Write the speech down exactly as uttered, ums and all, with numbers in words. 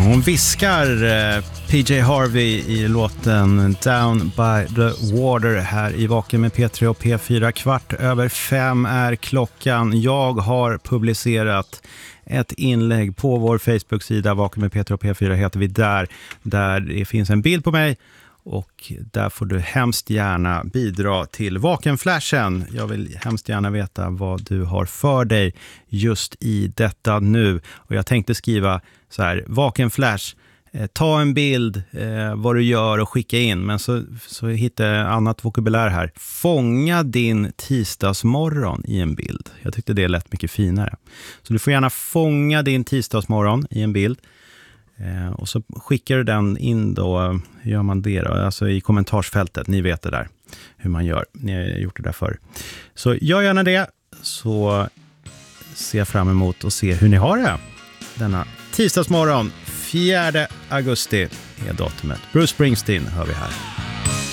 Hon viskar eh, P J Harvey i låten Down by the Water här i Vaken med P tre och P fyra. Kvart över fem är klockan. Jag har publicerat ett inlägg på vår Facebook-sida. Vaken med P tre och P fyra heter vi där. Där det finns en bild på mig. Och där får du hemskt gärna bidra till Vakenflashen. Jag vill hemskt gärna veta vad du har för dig just i detta nu. Och jag tänkte skriva så här: Vakenflash, eh, ta en bild eh, vad du gör och skicka in. Men så, så hittar jag annat vokabulär här. Fånga din tisdagsmorgon i en bild. Jag tyckte det lät mycket finare. Så du får gärna fånga din tisdagsmorgon i en bild. Eh, och så skickar du den in då, hur gör man det då? Alltså i kommentarsfältet, ni vet det där, hur man gör. Ni har gjort det där förr. Så gör gärna det, så ser jag fram emot och se hur ni har det. Denna tisdagsmorgon, fjärde augusti är datumet. Bruce Springsteen hör vi här.